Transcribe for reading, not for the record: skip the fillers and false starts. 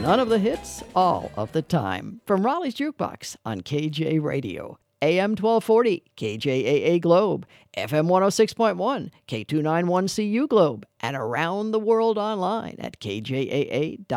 None of the hits, all of the time. From Raleigh's Jukebox on KJ Radio. AM 1240, KJAA Globe, FM 106.1, K291CU Globe, and around the world online at kjaa.com.